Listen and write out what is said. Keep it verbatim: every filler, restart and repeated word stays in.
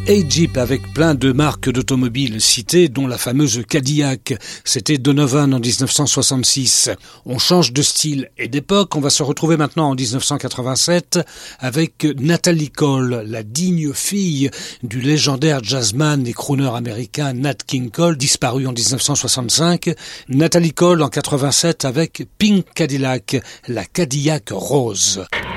A-Jeep avec plein de marques d'automobiles citées, dont la fameuse Cadillac. C'était Donovan en dix-neuf cent soixante-six. On change de style et d'époque. On va se retrouver maintenant en dix-neuf cent quatre-vingt-sept avec Natalie Cole, la digne fille du légendaire jazzman et crooner américain Nat King Cole, disparu en dix-neuf cent soixante-cinq. Natalie Cole en quatre-vingt-sept avec Pink Cadillac, la Cadillac rose.